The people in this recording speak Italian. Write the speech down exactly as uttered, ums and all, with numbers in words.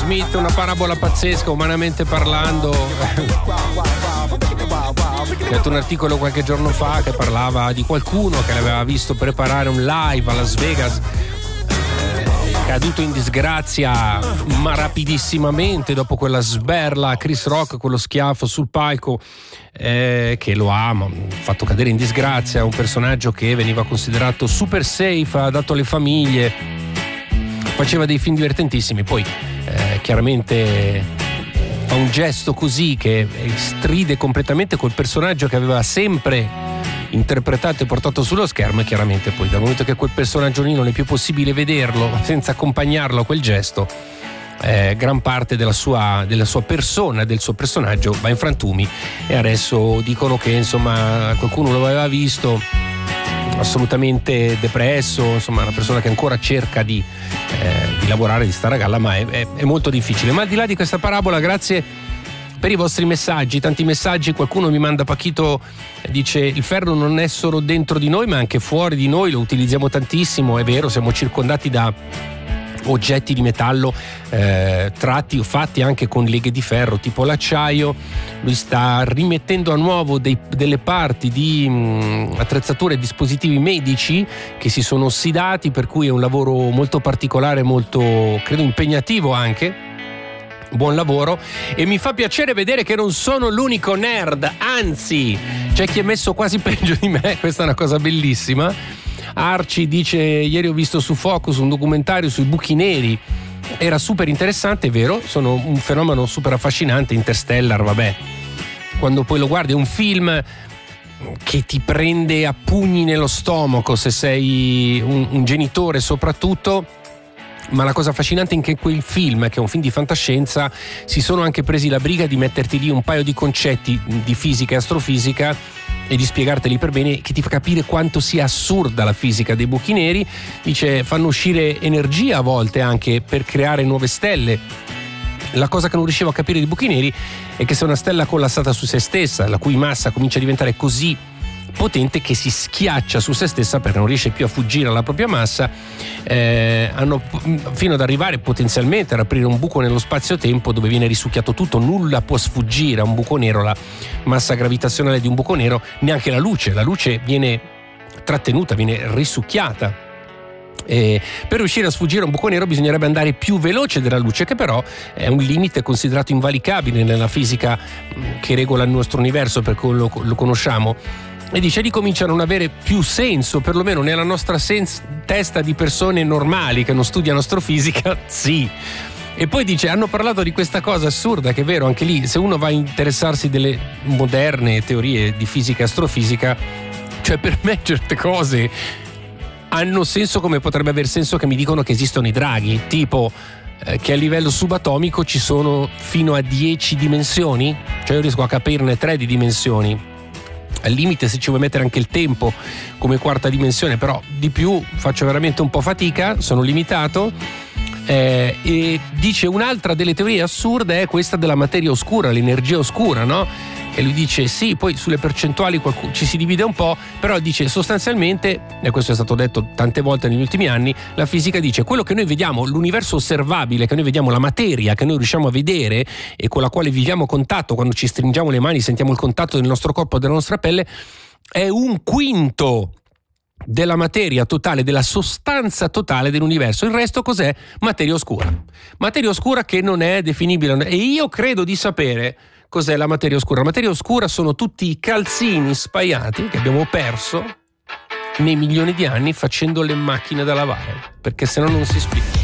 Smith, una parabola pazzesca, umanamente parlando. Ho letto un articolo qualche giorno fa che parlava di qualcuno che l'aveva visto preparare un live a Las Vegas, caduto in disgrazia ma rapidissimamente dopo quella sberla a Chris Rock, quello schiaffo sul palco, eh, che lo ha fatto cadere in disgrazia. Un personaggio che veniva considerato super safe, adatto alle famiglie, faceva dei film divertentissimi, poi eh, chiaramente fa un gesto così che stride completamente col personaggio che aveva sempre interpretato e portato sullo schermo, e chiaramente poi dal momento che quel personaggio lì non è più possibile vederlo senza accompagnarlo a quel gesto, eh, gran parte della sua, della sua persona, del suo personaggio va in frantumi, e adesso dicono che insomma qualcuno lo aveva visto assolutamente depresso, insomma una persona che ancora cerca di, eh, di lavorare, di stare a galla, ma è, è, è molto difficile. Ma al di là di questa parabola, grazie per i vostri messaggi, tanti messaggi. Qualcuno mi manda, Pachito dice: il ferro non è solo dentro di noi ma anche fuori di noi, lo utilizziamo tantissimo. È vero, siamo circondati da oggetti di metallo eh, tratti o fatti anche con leghe di ferro tipo l'acciaio. Lui sta rimettendo a nuovo dei, delle parti di mh, attrezzature e dispositivi medici che si sono ossidati, per cui è un lavoro molto particolare, molto credo impegnativo anche. Buon lavoro, e mi fa piacere vedere che non sono l'unico nerd, anzi c'è chi è messo quasi peggio di me, questa è una cosa bellissima. Arci dice: ieri ho visto su Focus un documentario sui buchi neri, era super interessante. È vero, sono un fenomeno super affascinante. Interstellar, vabbè, quando poi lo guardi è un film che ti prende a pugni nello stomaco se sei un, un genitore soprattutto. Ma la cosa affascinante è che quel film, che è un film di fantascienza, si sono anche presi la briga di metterti lì un paio di concetti di fisica e astrofisica e di spiegarteli per bene, che ti fa capire quanto sia assurda la fisica dei buchi neri. Dice: fanno uscire energia a volte anche per creare nuove stelle. La cosa che non riuscivo a capire dei buchi neri è che se una stella collassata su se stessa, la cui massa comincia a diventare così potente che si schiaccia su se stessa perché non riesce più a fuggire alla propria massa, eh, hanno fino ad arrivare potenzialmente ad aprire un buco nello spazio-tempo dove viene risucchiato tutto. Nulla può sfuggire a un buco nero, la massa gravitazionale di un buco nero, neanche la luce. La luce viene trattenuta, viene risucchiata. E per riuscire a sfuggire a un buco nero bisognerebbe andare più veloce della luce, che però è un limite considerato invalicabile nella fisica che regola il nostro universo, per cui lo, lo conosciamo. E dice: lì comincia a non avere più senso, perlomeno nella nostra sens- testa di persone normali che non studiano astrofisica, sì. E poi dice: hanno parlato di questa cosa assurda, che è vero, anche lì se uno va a interessarsi delle moderne teorie di fisica e astrofisica, cioè per me certe cose hanno senso come potrebbe aver senso che mi dicono che esistono i draghi, tipo eh, che a livello subatomico ci sono fino a dieci dimensioni, cioè io riesco a capirne tre di dimensioni. Al limite se ci vuoi mettere anche il tempo come quarta dimensione, però di più faccio veramente un po' fatica, sono limitato. Eh, e dice: un'altra delle teorie assurde è questa della materia oscura, l'energia oscura, no? E lui dice: sì, poi sulle percentuali qualcuno, ci si divide un po', però dice sostanzialmente, e questo è stato detto tante volte negli ultimi anni, la fisica dice: quello che noi vediamo, l'universo osservabile, che noi vediamo, la materia che noi riusciamo a vedere e con la quale viviamo a contatto, quando ci stringiamo le mani sentiamo il contatto del nostro corpo e della nostra pelle, è un quinto della materia totale, della sostanza totale dell'universo. Il resto cos'è? Materia oscura. Materia oscura che non è definibile. E io credo di sapere cos'è la materia oscura. La materia oscura sono tutti i calzini spaiati che abbiamo perso nei milioni di anni facendo le macchine da lavare, perché se no non si spiega.